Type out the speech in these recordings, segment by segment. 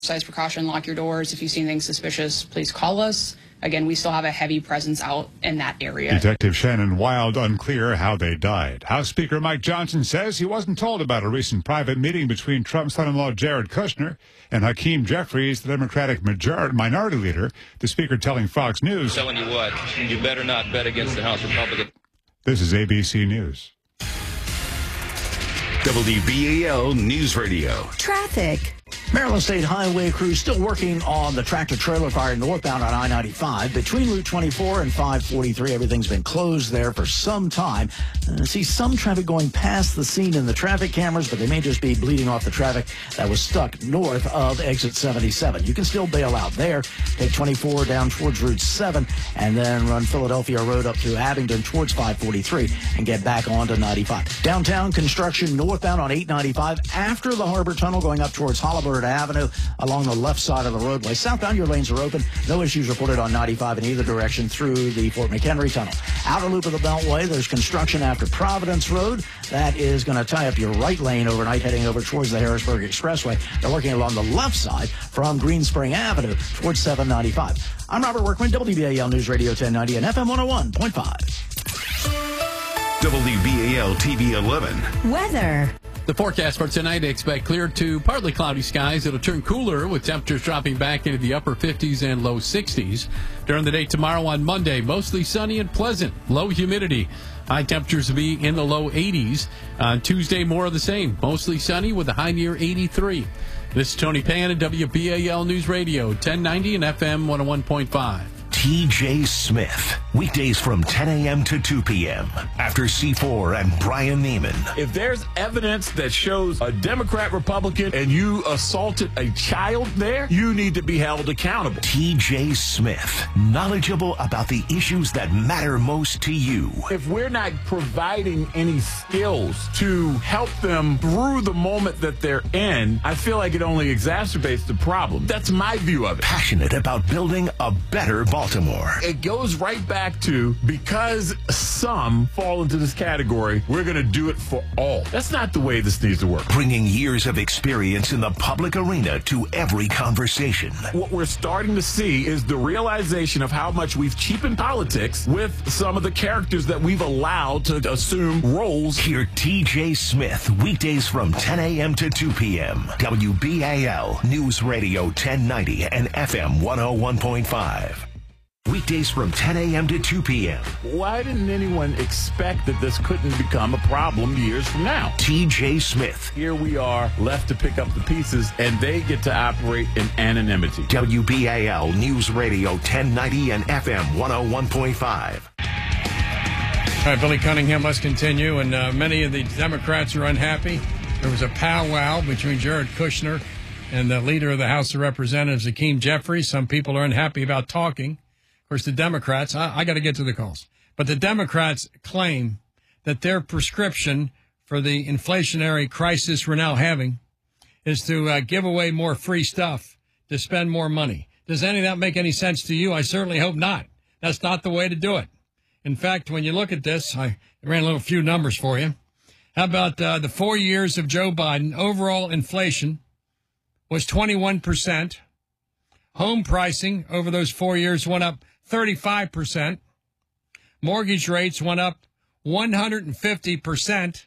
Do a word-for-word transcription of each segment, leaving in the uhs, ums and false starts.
Exercise precaution, lock your doors. If you see anything suspicious, please call us. Again, we still have a heavy presence out in that area. Detective Shannon Wild unclear how they died. House Speaker Mike Johnson says he wasn't told about a recent private meeting between Trump's son-in-law Jared Kushner and Hakeem Jeffries, the Democratic majority, minority leader. The speaker telling Fox News, I'm telling you what, you better not bet against the House Republican. This is A B C News. W B A L News Radio. Traffic. Maryland State Highway crew still working on the tractor-trailer fire northbound on I ninety-five. Between Route twenty-four and five forty-three, everything's been closed there for some time. Uh, see some traffic going past the scene in the traffic cameras, but they may just be bleeding off the traffic that was stuck north of exit seventy-seven. You can still bail out there. Take twenty-four down towards Route seven, and then run Philadelphia Road up through Abingdon towards five forty-three and get back onto ninety-five. Downtown construction northbound on eight ninety-five after the Harbor Tunnel going up towards Holabird Avenue along the left side of the roadway. Southbound, your lanes are open. No issues reported on ninety-five in either direction through the Fort McHenry Tunnel. Outer loop of the Beltway, there's construction after Providence Road. That is going to tie up your right lane overnight heading over towards the Harrisburg Expressway. They're working along the left side from Green Spring Avenue towards seven ninety-five. I'm Robert Workman, W B A L News Radio ten ninety and F M one oh one point five. W B A L T V eleven. Weather. The forecast for tonight, expect clear to partly cloudy skies. It'll turn cooler with temperatures dropping back into the upper fifties and low sixties. During the day tomorrow on Monday, mostly sunny and pleasant. Low humidity. High temperatures will be in the low eighties. On Tuesday, more of the same. Mostly sunny with a high near eighty-three. This is Tony Pan at W B A L News Radio, ten ninety and F M one oh one point five. T J Smith, weekdays from ten a.m. to two p.m. after C four and Brian Neiman. If there's evidence that shows a Democrat, Republican, and you assaulted a child there, you need to be held accountable. T J Smith, knowledgeable about the issues that matter most to you. If we're not providing any skills to help them through the moment that they're in, I feel like it only exacerbates the problem. That's my view of it. Passionate about building a better Baltimore. It goes right back to, because some fall into this category, we're going to do it for all. That's not the way this needs to work. Bringing years of experience in the public arena to every conversation. What we're starting to see is the realization of how much we've cheapened politics with some of the characters that we've allowed to assume roles. Hear T J Smith weekdays from ten a.m. to two p.m. W B A L News Radio ten ninety and F M one oh one point five. Weekdays from ten a.m. to two p.m. Why didn't anyone expect that this couldn't become a problem years from now? T J Smith. Here we are, left to pick up the pieces, and they get to operate in anonymity. W B A L News Radio ten ninety and F M one oh one point five. All right, Billy Cunningham, let's continue. And uh, many of the Democrats are unhappy. There was a powwow between Jared Kushner and the leader of the House of Representatives, Hakeem Jeffries. Some people are unhappy about talking. Of course, the Democrats, I, I got to get to the calls, but the Democrats claim that their prescription for the inflationary crisis we're now having is to uh, give away more free stuff, to spend more money. Does any of that make any sense to you? I certainly hope not. That's not the way to do it. In fact, when you look at this, I ran a little few numbers for you. How about uh, the four years of Joe Biden? Overall inflation was twenty-one percent. Home pricing over those four years went up thirty-five percent. Mortgage rates went up one hundred fifty percent.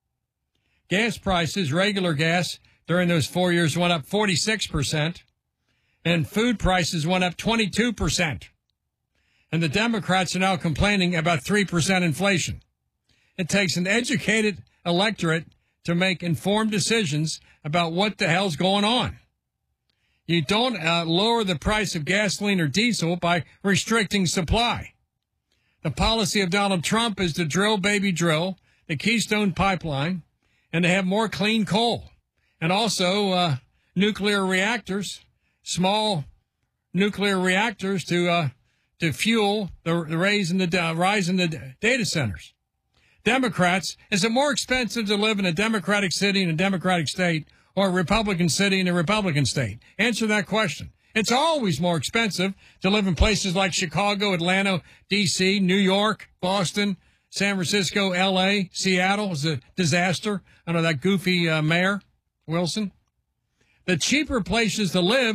Gas prices, regular gas, during those four years went up forty-six percent. And food prices went up twenty-two percent. And the Democrats are now complaining about three percent inflation. It takes an educated electorate to make informed decisions about what the hell's going on. You don't uh, lower the price of gasoline or diesel by restricting supply. The policy of Donald Trump is to drill, baby, drill, the Keystone Pipeline, and to have more clean coal. And also uh, nuclear reactors, small nuclear reactors to uh, to fuel the, the rise in the uh, rise in the data centers. Democrats, is it more expensive to live in a Democratic city in a Democratic state or a Republican city in a Republican state? Answer that question. It's always more expensive to live in places like Chicago, Atlanta, D C, New York, Boston, San Francisco, L A, Seattle is a disaster under that goofy uh, mayor, Wilson. the cheaper places to live